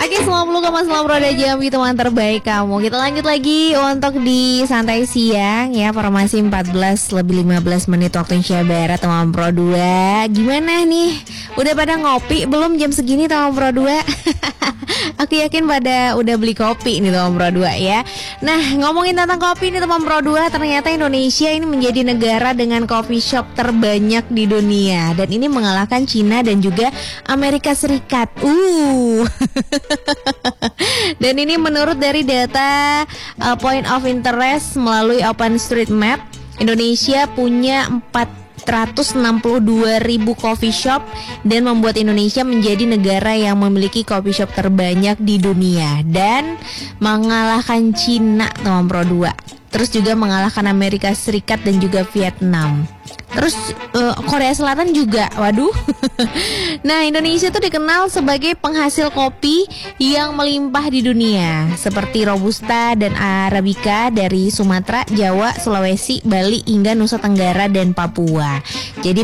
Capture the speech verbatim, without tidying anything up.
Oke, sembilan puluh koma sembilan Roda Jambi, teman terbaik kamu. Kita lanjut lagi untuk di Santai Siang ya. Formasi empat belas lebih lima belas menit waktu Indonesia Barat, teman Pro dua. Gimana nih? Udah pada ngopi belum jam segini, teman Pro dua? Aku yakin pada udah beli kopi nih, teman Pro dua ya. Nah, ngomongin tentang kopi nih, teman Pro dua, ternyata Indonesia ini menjadi negara dengan coffee shop terbanyak di dunia, dan ini mengalahkan Cina dan juga Amerika Serikat. Uh. Dan ini menurut dari data uh, Point of Interest melalui OpenStreetMap, Indonesia punya empat ratus enam puluh dua ribu coffee shop dan membuat Indonesia menjadi negara yang memiliki coffee shop terbanyak di dunia dan mengalahkan Cina, teman Pro dua. Terus juga mengalahkan Amerika Serikat dan juga Vietnam. Terus uh, Korea Selatan juga, waduh. Nah, Indonesia tuh dikenal sebagai penghasil kopi yang melimpah di dunia, seperti Robusta dan Arabica dari Sumatera, Jawa, Sulawesi, Bali hingga Nusa Tenggara dan Papua. Jadi